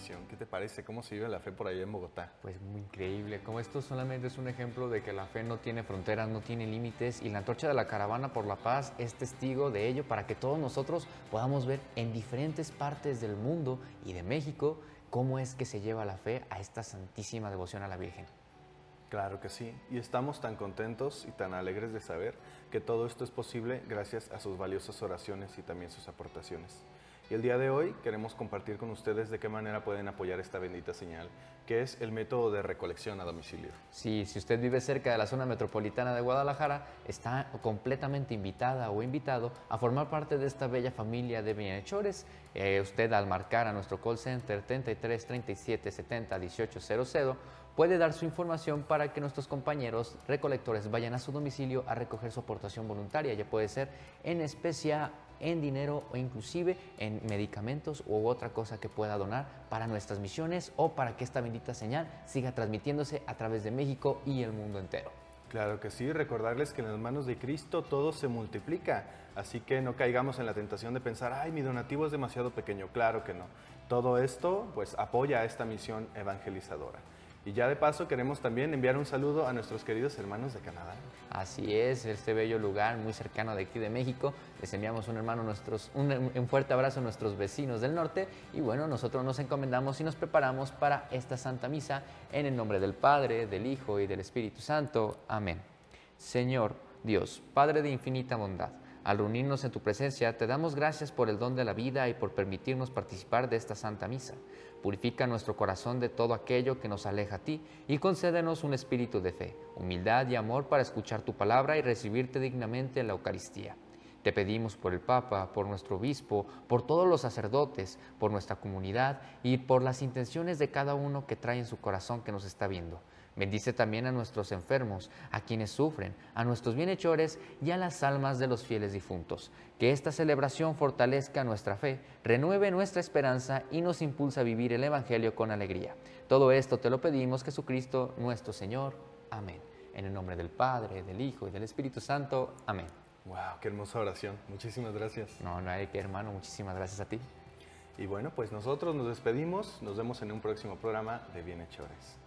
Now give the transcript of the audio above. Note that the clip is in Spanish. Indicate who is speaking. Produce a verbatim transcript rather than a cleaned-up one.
Speaker 1: misión. ¿Qué te parece? ¿Cómo se vive la fe por allá en Bogotá?
Speaker 2: Pues muy increíble, como esto solamente es un ejemplo de que la fe no tiene fronteras, no tiene límites, y la antorcha de la Caravana por la Paz es testigo de ello para que todos nosotros podamos ver en diferentes partes del mundo y de México cómo es que se lleva la fe a esta santísima devoción a la Virgen.
Speaker 1: Claro que sí, y estamos tan contentos y tan alegres de saber que todo esto es posible gracias a sus valiosas oraciones y también sus aportaciones. Y el día de hoy queremos compartir con ustedes de qué manera pueden apoyar esta bendita señal, que es el método de recolección a domicilio.
Speaker 2: Sí, si usted vive cerca de la zona metropolitana de Guadalajara, está completamente invitada o invitado a formar parte de esta bella familia de bienhechores. Eh, usted, al marcar a nuestro call center treinta y tres, treinta y siete, setenta, dieciocho cero cero, puede dar su información para que nuestros compañeros recolectores vayan a su domicilio a recoger su aportación voluntaria. Ya puede ser en especia, en dinero o inclusive en medicamentos u otra cosa que pueda donar para nuestras misiones o para que esta bendita señal siga transmitiéndose a través de México y el mundo entero.
Speaker 1: Claro que sí, recordarles que en las manos de Cristo todo se multiplica, así que no caigamos en la tentación de pensar, ay, mi donativo es demasiado pequeño. Claro que no. Todo esto pues apoya a esta misión evangelizadora. Y ya de paso queremos también enviar un saludo a nuestros queridos hermanos de Canadá.
Speaker 2: Así es, este bello lugar muy cercano de aquí de México. Les enviamos un hermano nuestros, un, un fuerte abrazo a nuestros vecinos del norte. Y bueno, nosotros nos encomendamos y nos preparamos para esta Santa Misa en el nombre del Padre, del Hijo y del Espíritu Santo. Amén. Señor Dios, Padre de infinita bondad, al reunirnos en tu presencia, te damos gracias por el don de la vida y por permitirnos participar de esta Santa Misa. Purifica nuestro corazón de todo aquello que nos aleja a ti y concédenos un espíritu de fe, humildad y amor para escuchar tu palabra y recibirte dignamente en la Eucaristía. Te pedimos por el Papa, por nuestro obispo, por todos los sacerdotes, por nuestra comunidad y por las intenciones de cada uno que trae en su corazón que nos está viendo. Bendice también a nuestros enfermos, a quienes sufren, a nuestros bienhechores y a las almas de los fieles difuntos. Que esta celebración fortalezca nuestra fe, renueve nuestra esperanza y nos impulsa a vivir el Evangelio con alegría. Todo esto te lo pedimos, Jesucristo, nuestro Señor. Amén. En el nombre del Padre, del Hijo y del Espíritu Santo. Amén.
Speaker 1: Wow, qué hermosa oración. Muchísimas gracias.
Speaker 2: No, no hay que, hermano. Muchísimas gracias a ti.
Speaker 1: Y bueno, pues nosotros nos despedimos. Nos vemos en un próximo programa de Bienhechores.